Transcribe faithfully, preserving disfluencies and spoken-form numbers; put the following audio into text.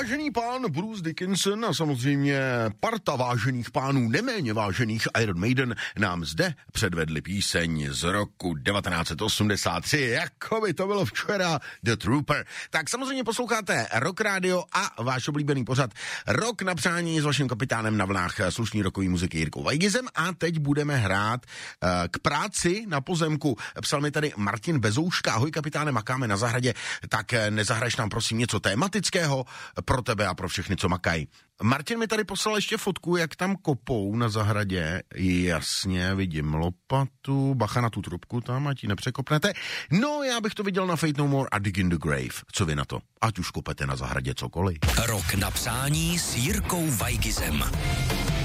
Vážený pán Bruce Dickinson a samozřejmě parta vážených pánů neméně vážených Iron Maiden nám zde předvedli píseň z roku devatenáct set osmdesát tři, jako by to bylo včera, The Trooper. Tak samozřejmě posloucháte Rock Radio a váš oblíbený pořad Rock na přání s vaším kapitánem na vlnách slušný rockový muziky Jirkou Vajgizem a teď budeme hrát uh, k práci na pozemku. Psal mi tady Martin Bezouška, ahoj kapitáne, makáme na zahradě, tak nezahraješ nám prosím něco tématického pro tebe a pro všechny, co makají. Martin mi tady poslal ještě fotku, jak tam kopou na zahradě. Jasně, vidím lopatu, bacha na tu trubku tam, ať ji nepřekopnete. No, já bych to viděl na Fate No More a Dig in the Grave. Co vy na to? Ať už kopete na zahradě cokoliv. Rock na přání s Jirkou Vajgizem.